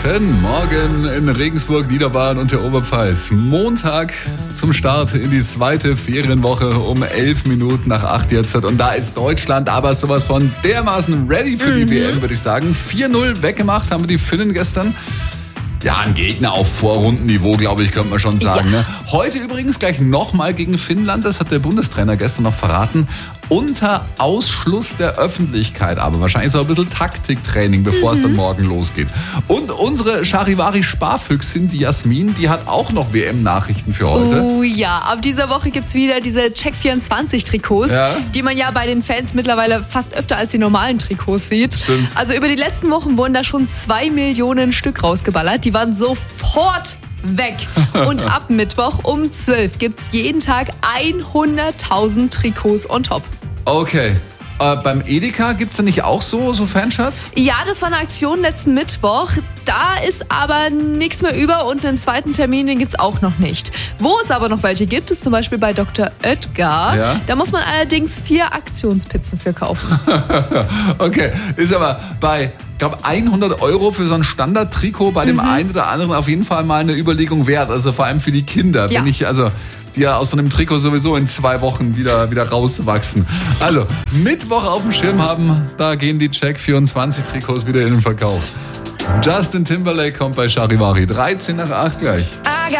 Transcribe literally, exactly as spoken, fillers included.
Guten Morgen in Regensburg, Niederbayern und der Oberpfalz. Montag zum Start in die zweite Ferienwoche um elf Minuten nach acht jetzt. Und da ist Deutschland aber sowas von dermaßen ready für die mhm. W M, würde ich sagen. vier null weggemacht haben wir die Finnen gestern. Ja, ein Gegner auf Vorrundenniveau, glaube ich, könnte man schon sagen. Ja. Ne? Heute übrigens gleich nochmal gegen Finnland, das hat der Bundestrainer gestern noch verraten. Unter Ausschluss der Öffentlichkeit, aber wahrscheinlich so ein bisschen Taktiktraining, bevor mhm. es dann morgen losgeht. Und unsere Charivari-Sparfüchsin, die Jasmin, die hat auch noch W M-Nachrichten für heute. Oh ja, ab dieser Woche gibt es wieder diese Check vierundzwanzig Trikots, ja. die man ja bei den Fans mittlerweile fast öfter als die normalen Trikots sieht. Stimmt. Also über die letzten Wochen wurden da schon zwei Millionen Stück rausgeballert. Die waren sofort weg. Und ab Mittwoch um zwölf gibt es jeden Tag hunderttausend Trikots on top. Okay. Äh, beim Edeka gibt es da nicht auch so, so Fanshirts? Ja, das war eine Aktion letzten Mittwoch. Da ist aber nichts mehr über und einen zweiten Termin, den gibt es auch noch nicht. Wo es aber noch welche gibt, ist zum Beispiel bei Doktor Oetker. Ja? Da muss man allerdings vier Aktionspizzen für kaufen. Okay, ist aber bei, ich glaube, hundert Euro für so ein Standard-Trikot bei dem mhm. einen oder anderen auf jeden Fall mal eine Überlegung wert. Also vor allem für die Kinder. Ja. Wenn ich, also die ja aus so einem Trikot sowieso in zwei Wochen wieder, wieder rauswachsen. Also, Mittwoch auf dem Schirm haben, da gehen die Check vierundzwanzig Trikots wieder in den Verkauf. Justin Timberlake kommt bei Charivari. dreizehn nach acht gleich.